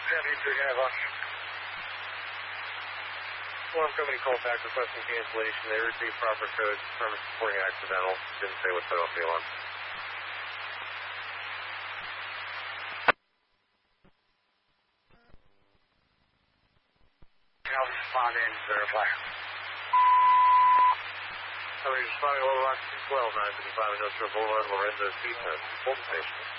Form company called back requesting cancellation. They received proper codes, permit supporting accidental. Didn't say what set off the alarm. I'll respond in and verify. Somebody responding to Little Rock 212, 955 Industrial Boulevard, Lorenzo Pizza, Fulton Station.